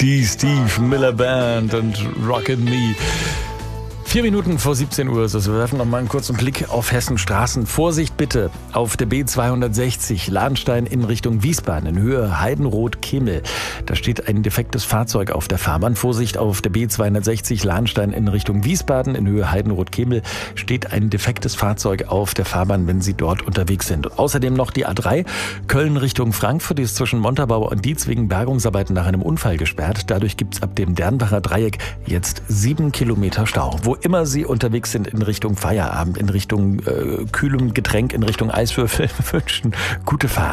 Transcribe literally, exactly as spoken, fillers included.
Die Steve Miller Band und Rockin' Me. Vier Minuten vor siebzehn Uhr ist es. Wir werfen noch mal einen kurzen Blick auf Hessens Straßen. Vorsicht bitte auf der B zweihundertsechzig Lahnstein in Richtung Wiesbaden in Höhe Heidenroth-Kemmel. Da steht ein defektes Fahrzeug auf der Fahrbahn. Vorsicht auf der B zweihundertsechzig Lahnstein in Richtung Wiesbaden in Höhe Heidenroth-Kemmel steht ein defektes Fahrzeug auf der Fahrbahn, wenn Sie dort unterwegs sind. Und außerdem noch die A drei Köln Richtung Frankfurt, die ist zwischen Montabaur und Dietz wegen Bergungsarbeiten nach einem Unfall gesperrt. Dadurch gibt es ab dem Dernbacher Dreieck jetzt sieben Kilometer Stau. Wo immer Sie unterwegs sind in Richtung Feierabend, in Richtung äh, kühlem Getränk, in Richtung Eiswürfel, wünschen gute Fahrt.